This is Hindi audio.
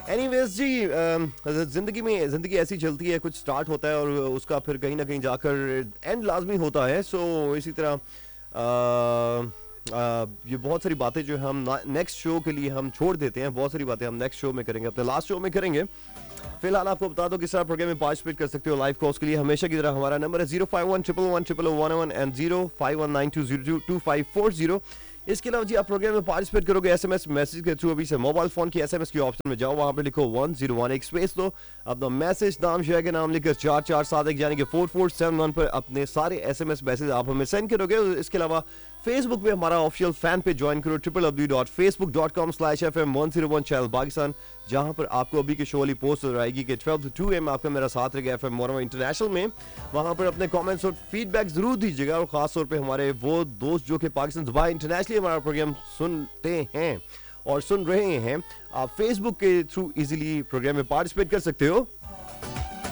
एनीवेज जी, ज़िंदगी ऐसी चलती है, कुछ स्टार्ट होता है और उसका फिर कहीं ना कहीं जाकर एंड लाजमी होता है। सो इसी तरह ये बहुत सारी बातें जो हम नेक्स्ट शो के लिए हम छोड़ देते हैं, बहुत सारी बातें हम नेक्स्ट शो में करेंगे, अपने लास्ट शो में करेंगे। फिलहाल आपको बता दो किस तरह प्रोग्राम में पार्टिसिपेट कर सकते हो लाइव कॉल्स के लिए। हमेशा की तरह हमारा नंबर है 051111111 एंड 0519202254। इसके अलावा जी आप प्रोग्राम में पार्टिसिपेट करोगे एसएमएस मैसेज के थ्रू। अभी से मोबाइल फोन की एसएमएस की ऑप्शन में जाओ, वहां पे लिखो 101, एक स्पेस दो, अपना मैसेज नाम शहर के नाम लिखकर 4471 यानी कि 4471 पर अपने सारे एसएमएस मैसेज आप हमें सेंड करोगे। इसके अलावा फेसबुक पे हमारा ऑफिशियल फैन पेज ज्वाइन करो www.facebook.com/FM101 चैनल पाकिस्तान, जहां पर आपको अभी के शो वाली पोस्ट नजर आएगी कि 12 to 2 AM आपका मेरा साथ रहेगा एफएम मोरवा इंटरनेशनल में। वहां पर अपने कमेंट्स और फीडबैक जरूर दीजिएगा, और खास तौर पे हमारे वो दोस्त जो कि पाकिस्तान दुबई इंटरनेशनली हमारा प्रोग्राम सुनते हैं और सुन रहे हैं, आप फेसबुक के थ्रू इजीली प्रोग्राम में पार्टिसिपेट कर सकते हो।